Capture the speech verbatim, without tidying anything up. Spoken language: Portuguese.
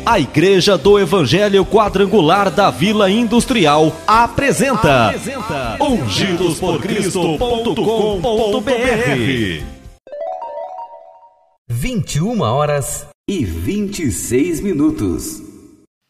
A Igreja do Evangelho Quadrangular da Vila Industrial apresenta, apresenta ungidos por cristo ponto com ponto br. vinte e uma horas e vinte e seis minutos.